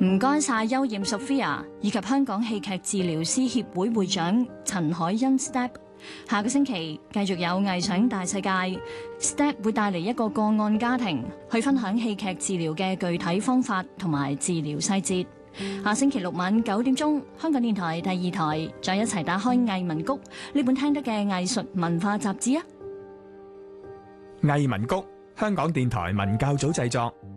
唔該晒邱艷 Sophia 以及香港戲劇治療師協會會長陳凱欣 Step。下個星期繼續有藝想大世界 ，Step 會帶嚟一個個案家庭去分享戲劇治療嘅具體方法同埋治療細節。下星期六晚9點鐘，香港電台第2台再一齊打開藝文谷呢本聽得嘅藝術文化雜誌啊！ 藝文谷，香港電台文教組製作。